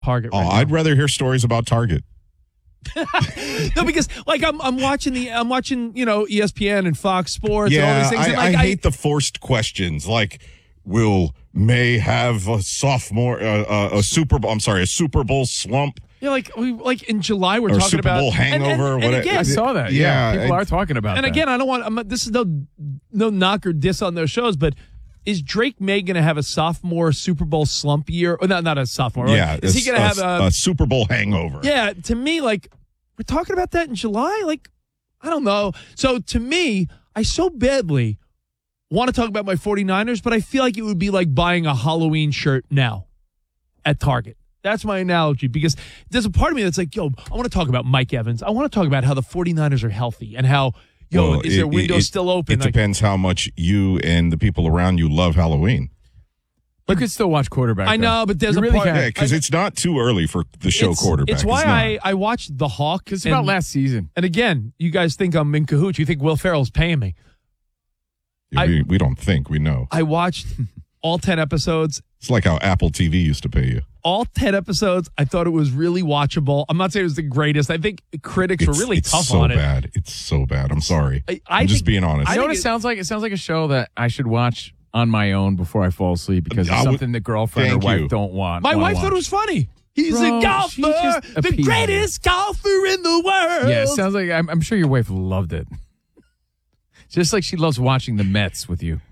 Target. Right now. I'd rather hear stories about Target. No, because like I'm watching ESPN and Fox Sports and all these things. I hate the forced questions. Like, will May have a Super Bowl slump? Yeah, like in July we're or talking Super about Bowl hangover. And again, I saw that. Yeah, people are talking about and that. And again, I don't want. This is no knock or diss on those shows, but is Drake May going to have a sophomore Super Bowl slump year? Or not a sophomore. Yeah, is he going to have a Super Bowl hangover? Yeah, to me, like we're talking about that in July. Like I don't know. So to me, I so badly want to talk about my 49ers, but I feel like it would be like buying a Halloween shirt now at Target. That's my analogy, because there's a part of me that's like, yo, I want to talk about Mike Evans. I want to talk about how the 49ers are healthy and how, is their window still open? It depends how much you and the people around you love Halloween. You could still watch quarterback. I know, but there's you a really part. Yeah, because it's not too early for the show quarterback. It's why I watched The Hawk. It's about last season. And again, you guys think I'm in cahoots. You think Will Ferrell's paying me. We don't think, we know. I watched all 10 episodes. It's like how Apple TV used to pay you. All 10 episodes. I thought it was really watchable. I'm not saying it was the greatest. I think critics were really tough on it. It's so bad. I'm sorry. I'm just being honest. I know what it sounds like? It sounds like a show that I should watch on my own before I fall asleep, because it's something the girlfriend or wife don't want. My wife thought it was funny. He's a golfer, the greatest golfer in the world. Yeah, it sounds like I'm sure your wife loved it. Just like she loves watching the Mets with you.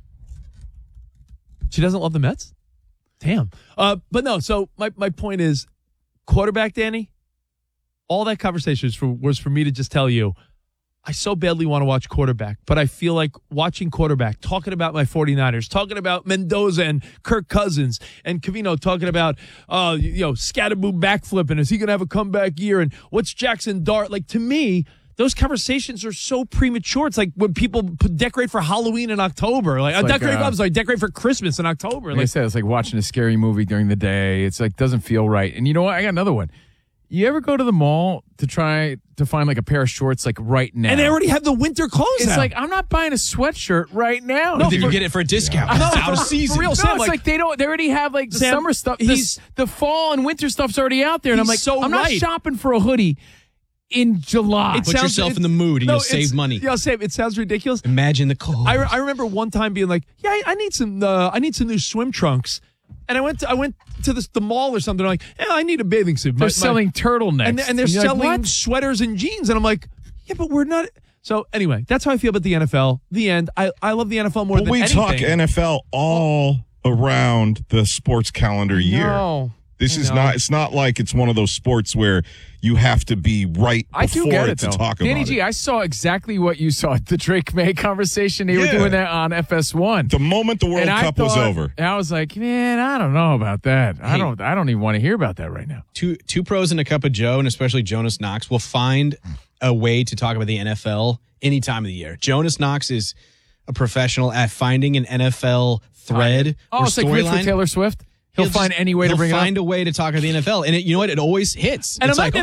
She doesn't love the Mets? Damn. But no, so my point is, quarterback, Danny, all that conversation was for me to just tell you, I so badly want to watch quarterback, but I feel like watching quarterback, talking about my 49ers, talking about Mendoza and Kirk Cousins and Covino, talking about, Scatterboo backflip, and is he going to have a comeback year, and what's Jackson Dart? Like, to me, those conversations are so premature. It's like when people decorate for Halloween in October. Decorate for Christmas in October. Like I said, it's like watching a scary movie during the day. It's like, doesn't feel right. And you know what? I got another one. You ever go to the mall to try to find like a pair of shorts like right now? And they already have the winter clothes It's out. like, I'm not buying a sweatshirt right now. No, you get it for a discount. Yeah. It's out of season. For real, No, Sam, it's like they already have like the Sam, summer stuff. The fall and winter stuff's already out there. And I'm like, I'm not shopping for a hoodie in July. Put yourself in the mood and you'll save money. Yeah, Sam, it sounds ridiculous. Imagine the cold. I remember one time being like, yeah, I need some new swim trunks. And I went to the mall or something. I'm like, yeah, I need a bathing suit. They're selling turtlenecks. And they're selling sweaters and jeans. And I'm like, yeah, but we're not. So anyway, that's how I feel about the NFL. The end. I love the NFL more than anything. We talk NFL all around the sports calendar year. No. It's not like it's one of those sports where you have to be right before it to talk about Danny G, I saw exactly what you saw at the Drake May conversation. They were doing that on FS1. The moment the World Cup was over. And I was like, man, I don't know about that. I don't even want to hear about that right now. Two pros and a cup of Joe, and especially Jonas Knox, will find a way to talk about the NFL any time of the year. Jonas Knox is a professional at finding an NFL thread or it's like storyline. with Taylor Swift. He'll find any way to bring it up. He'll find a way to talk about the NFL. And you know what? It always hits. And, it's by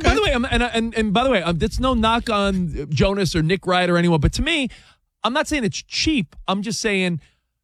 the way, that's no knock on Jonas or Nick Wright or anyone. But to me, I'm not saying it's cheap. I'm just saying,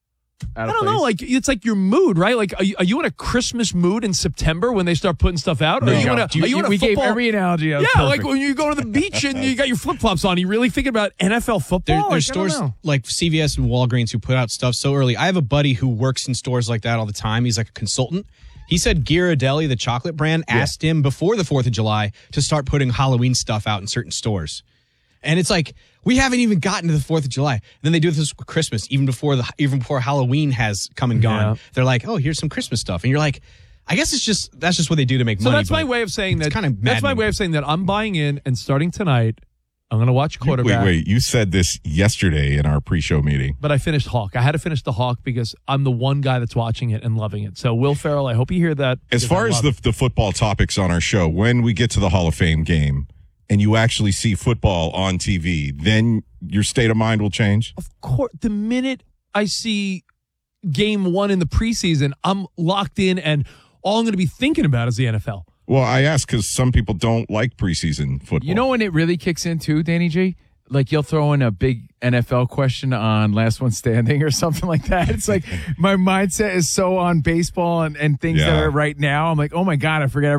I don't know. Like, it's like your mood, right? Like, are you in a Christmas mood in September when they start putting stuff out? No. Are you in a football? We gave every analogy. Yeah, like when you go to the beach and you got your flip-flops on, you really thinking about NFL football? There's stores like CVS and Walgreens who put out stuff so early. I have a buddy who works in stores like that all the time. He's like a consultant. He said Ghirardelli, the chocolate brand, asked him before the 4th of July to start putting Halloween stuff out in certain stores. And it's like, we haven't even gotten to the 4th of July. And then they do this with Christmas, even before Halloween has come and gone. Yeah. They're like, oh, here's some Christmas stuff. And you're like, I guess that's just what they do to make money. So that's my way of saying that. Kind of that's my way of saying that I'm buying in, and starting tonight, I'm going to watch quarterback. Wait. You said this yesterday in our pre-show meeting. But I finished Hawk. I had to finish the Hawk because I'm the one guy that's watching it and loving it. So, Will Ferrell, I hope you hear that. As far as the football topics on our show, when we get to the Hall of Fame game and you actually see football on TV, then your state of mind will change? Of course. The minute I see game one in the preseason, I'm locked in, and all I'm going to be thinking about is the NFL. Well, I ask because some people don't like preseason football. You know when it really kicks in too, Danny G? like you'll throw in a big NFL question on Last One Standing or something like that. It's like my mindset is so on baseball and things that Yeah. are right now. I'm like, oh my God, I forget